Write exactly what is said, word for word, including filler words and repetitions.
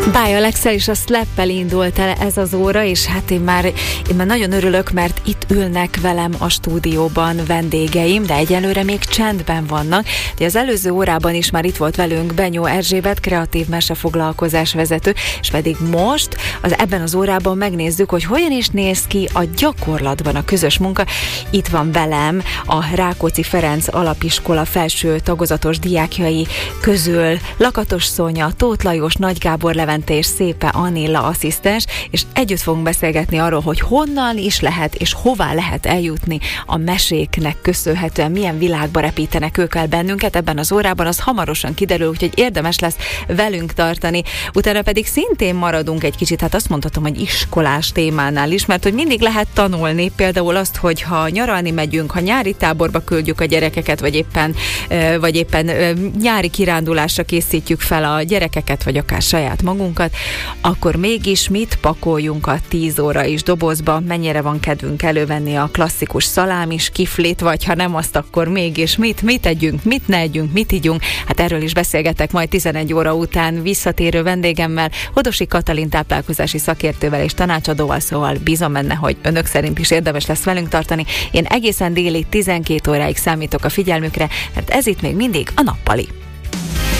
Báj Alexszel és a Slappel indult el ez az óra, és hát én már, én már nagyon örülök, mert itt ülnek velem a stúdióban vendégeim, de egyelőre még csendben vannak. De az előző órában is már itt volt velünk Benyó Erzsébet, kreatív mesefoglalkozás vezető, és pedig most az, ebben az órában megnézzük, hogy hogyan is néz ki a gyakorlatban a közös munka. Itt van velem a Rákóczi Ferenc Alapiskola felső tagozatos diákjai közül Lakatos Szonya, Tóth Lajos, Nagy Gábor Levente és Szépe Anilla asszisztens, és együtt fogunk beszélgetni arról, hogy honnan is lehet és hová lehet eljutni a meséknek köszönhetően, milyen világba repítenek ők el bennünket ebben az órában, az hamarosan kiderül, úgyhogy érdemes lesz velünk tartani. Utána pedig szintén maradunk egy kicsit, hát azt mondhatom, hogy iskolás témánál is, mert hogy mindig lehet tanulni, például azt, hogy ha nyaralni megyünk, ha nyári táborba küldjük a gyerekeket, vagy éppen, vagy éppen nyári kirándulásra készítjük fel a gyerekeket, vagy akár saját magunkat, akkor mégis mit pakoljunk a tíz órais dobozba, mennyire van kedvünk elővenni a klasszikus szalámis kiflit, vagy ha nem azt, akkor mégis mit, mit együnk, mit ne együnk, mit ígyunk. Hát erről is beszélgetek majd tizenegy óra után visszatérő vendégemmel, Hodosi Katalin táplálkozási szakértővel és tanácsadóval, szóval bízom benne, hogy önök szerint is érdemes lesz velünk tartani. Én egészen délig tizenkét óráig számítok a figyelmükre, mert ez itt még mindig a Nappali.